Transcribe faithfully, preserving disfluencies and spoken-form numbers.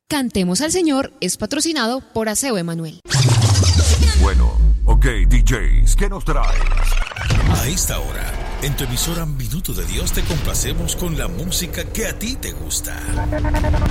Cantemos al Señor es patrocinado por Aseo Emanuel. Bueno, ok, D Js, ¿qué nos traes? A esta hora, en tu emisora Minuto de Dios te complacemos con la música que a ti te gusta.